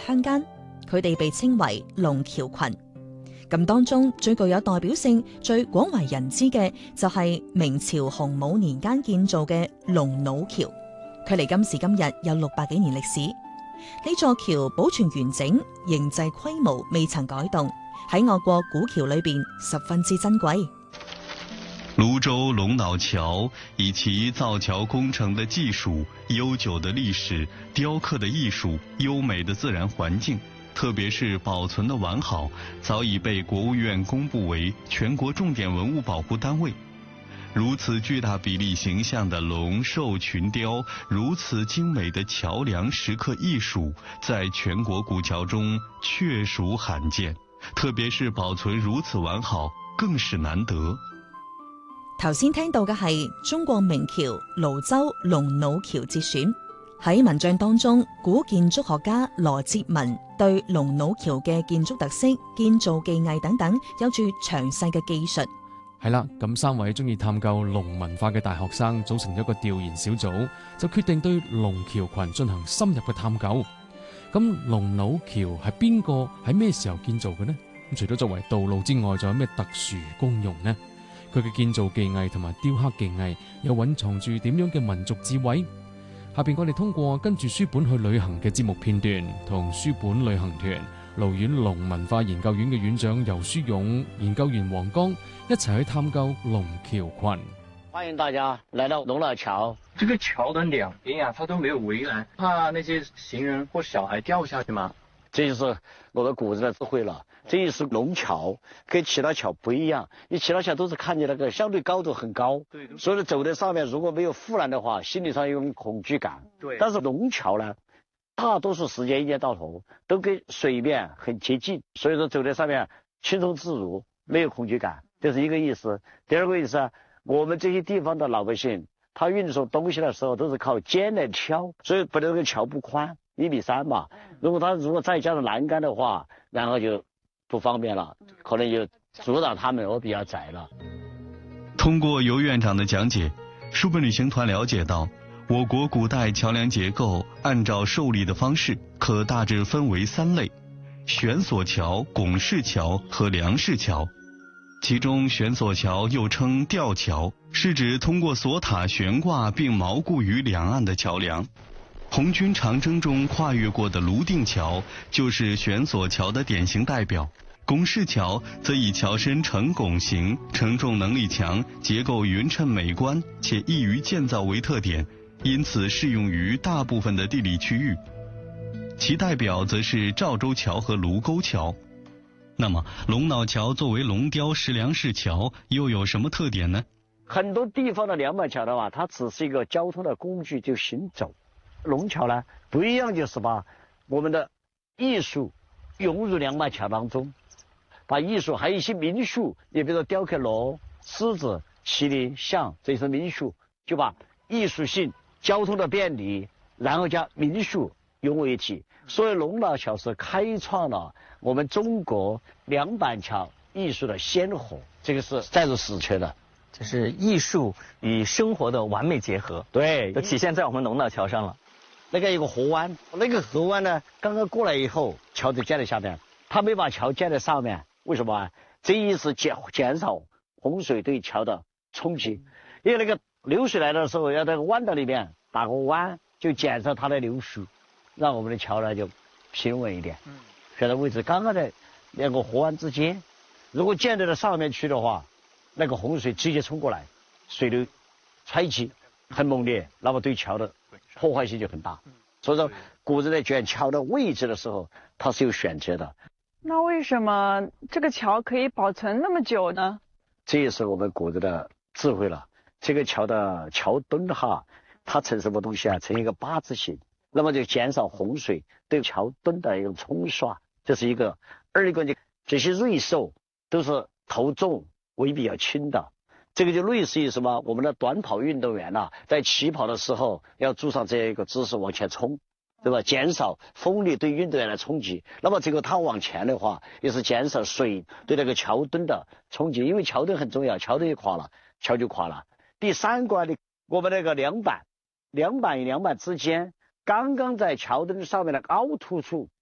鄉間，佢哋被稱為龍橋群。咁當中最具有代表性、最廣為人知嘅就係明朝洪武年間建造嘅龍腦橋，距離今時今日有600幾年歷史。呢座橋保存完整，形制規模未曾改動，喺我國古橋裏邊十分之珍貴。 泸州龍腦橋以其造橋工程的技術、悠久的歷史、雕刻的藝術、優美的自然環境，特別是保存的完好，早已被國務院公布為全國重點文物保護單位。如此巨大比例形象的龍獸群雕，如此精美的橋梁石刻藝術，在全國古橋中確屬罕見，特別是保存如此完好，更是難得。 頭先聽到嘅係中國明橋瀘州龍腦橋節選。喺文章當中，古建築學家羅哲文對龍腦橋嘅建築特色、建造技藝等等有住詳細嘅記述。 係啦，咁3位中意探究龍文化嘅大學生組成咗個調研小組，就決定對龍橋群進行深入嘅探究。咁龍腦橋係邊個喺咩時候建造嘅呢？咁除咗作為道路之外，仲有咩特殊功用呢？佢嘅建造技藝同埋雕刻技藝又蘊藏住點樣嘅民族智慧？下邊我哋通過跟住書本去旅行嘅節目片段，同書本旅行團瀘縣龍文化研究院嘅院長游書勇、研究員黃剛一齊去探究龍橋群。 歡迎大家來到龍腦橋。 這個橋的兩邊啊，它都沒有圍欄，怕那些行人或小孩掉下去嗎？ 這就是我的古人的智慧了。這一是龍橋，跟其他橋不一樣，你其他橋都是看見那個相對高度很高，所以走在上面如果沒有護欄的話，心理上有種恐懼感。對，但是龍橋呢，大多數時間一年到頭都跟水面很接近，所以說走在上面輕鬆自如，沒有恐懼感，這是一個意思。第二個意思啊，我們這些地方的老百姓，他運送東西的時候都是靠肩來挑，所以本來這個橋不寬1.3米嘛，如果再加上欄杆的話，然後就不方便了，可能就阻擋他們，我比較窄了。 通過游院長的講解，書本旅行團了解到，我國古代橋梁結構按照受力的方式，可大致分為3類：懸索橋、拱式橋和梁式橋。其中懸索橋又稱吊橋，是指通過索塔懸掛並錨固於兩岸的橋梁。紅軍長征中跨越過的泸定橋就是懸索橋的典型代表。拱式橋則以橋身呈拱形、承重能力強、結構匀稱美觀且易於建造為特點，因此適用於大部分的地理區域。其代表則是趙州橋和盧溝橋。那麼龍腦橋作為龍雕石梁式橋又有什麼特點呢？ 很多地方的兩板橋的話，它只是一個交通的工具，就行走。龍橋呢不一樣，就是把我們的藝術融入兩板橋當中，把藝術還有一些民俗，你比如說雕刻龍、獅子、麒麟、象，這些民俗，就把藝術性、交通的便利，然後加民俗融為一體。所以龍腦橋是開創了我們中國兩板橋藝術的先河，這個是載入史冊的。 這是藝術與生活的完美結合， 對， 就體現在我們龍腦橋上了。 那個有個河灣，那個河灣呢，剛剛過來以後，橋就建在下面，他沒把橋建在上面，為什麼啊？這意思減少洪水對橋的衝擊，因為那個流水來的時候，要在彎道裏面打個彎，就減少它的流速，讓我們的橋呢就平穩一點。選的位置剛剛在兩個河灣之間，如果建在了上面去的話，那個洪水直接衝過來，水流衝擊很猛烈，那麼對橋的破壞性就很大。所以說古人在選橋的位置的時候，它是有選擇的。 那為什麼這個橋可以保存那麼久呢？ 這也是我們古人的智慧了。這個橋的橋墩哈，它呈什麼東西啊？呈一個八字形，那麼就減少洪水對橋墩的一種沖刷，這是一個。二一個呢，這些瑞獸都是頭重尾比較輕的，這個就類似於什麼？我們的短跑運動員啊，在起跑的時候要做上這樣一個姿勢往前衝，對吧？減少風力對運動員的衝擊。那麼這個它往前的話，也是減少水對那個橋墩的衝擊，因為橋墩很重要，橋墩一垮了，橋就垮了。第三個呢，我們那個梁板與梁板之間，剛剛在橋墩上面的凹凸處